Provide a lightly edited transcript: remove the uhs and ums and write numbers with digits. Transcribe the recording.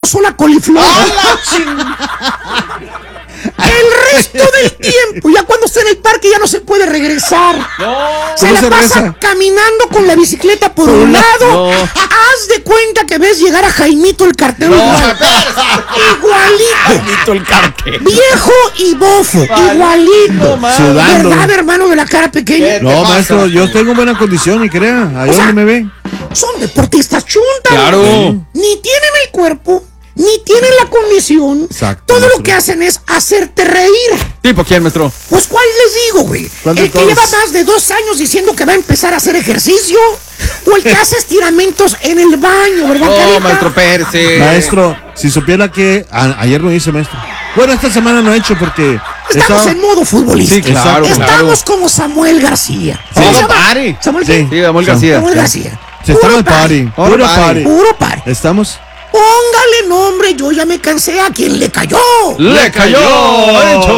sola coliflor. El resto del tiempo, ya cuando está en el parque ya no se puede regresar. Se la pasa caminando con la bicicleta por un lado. Haz de cuenta que ves llegar a Jaimito el cartero. Igualito. Jaimito el cartero. Viejo y bofo. Igualito. Sudando. ¿Verdad, hermano de la cara pequeña? No, maestro, yo tengo buena condición y crea. Ahí donde me ve. Son deportistas chuntas. Claro. Ni tienen el cuerpo, ni tienen la condición. Exacto, Todo maestro. lo que hacen es hacerte reír. ¿Tipo quién, maestro? Pues, ¿cuál les digo, güey? ¿Cuál de ¿El que todos? lleva más de 2 años diciendo que va a empezar a hacer ejercicio? ¿O el que hace estiramientos en el baño, verdad, No, Carita? maestro Pérez. Maestro, si supiera que ayer lo hice, maestro. Bueno, esta semana no he hecho porque Estamos en modo futbolístico. Sí, claro, Estamos como Samuel García. Sí. ¿Cómo se llama? Pare. ¿Samuel Sí. qué? Sí, Samuel García. Samuel García. Se está en el Puro party. Puro Puro party. party. Puro par. ¿Estamos? Póngale nombre, yo ya me cansé a quien le cayó. ¡Le cayó!